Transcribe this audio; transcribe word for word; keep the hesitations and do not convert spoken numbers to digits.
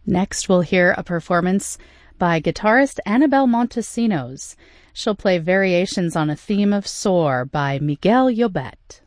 Next, we'll hear a performance by guitarist Annabelle Montesinos. She'll play variations on a theme of Soar by Miguel Llobet.